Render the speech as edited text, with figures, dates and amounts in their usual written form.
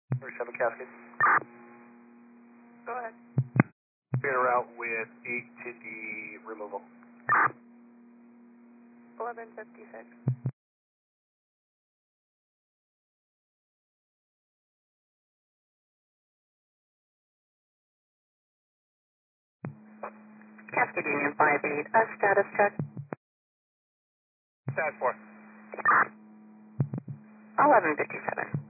37 Cascade. Go ahead. Clear route with 8 to the removal. 1156. Cascade Union 58, a status check. Stat 4. 1157.